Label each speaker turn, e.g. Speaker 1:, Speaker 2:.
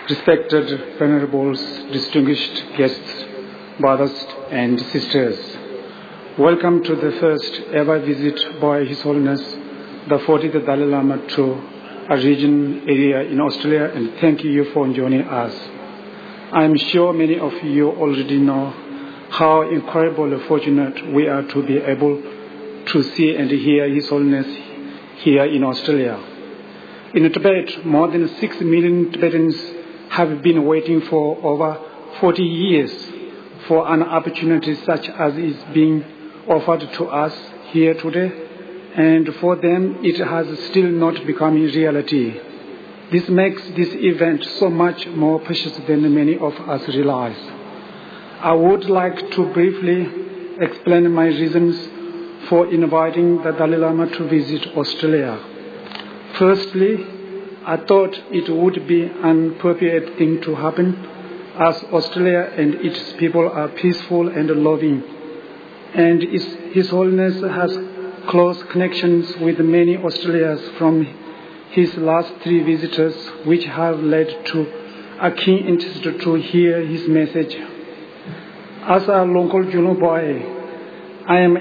Speaker 1: Respected venerables, distinguished guests, brothers and sisters, welcome to the first ever visit by His Holiness the 40th Dalai Lama to a region area in Australia, and thank you for joining us. I am sure many of you already know how incredibly fortunate we are to be able to see and hear His Holiness here in Australia. In Tibet, more than 6 million Tibetans have been waiting for over 40 years for an opportunity such as is being offered to us here today, and for them it has still not become a reality. This makes this event so much more precious than many of us realize. I would like to briefly explain my reasons for inviting the Dalai Lama to visit Australia. Firstly, I thought it would be an appropriate thing to happen, as Australia and its people are peaceful and loving, and His Holiness has close connections with many Australians from his last 3 visitors, which have led to a keen interest to hear his message. As a local Julu boy, I am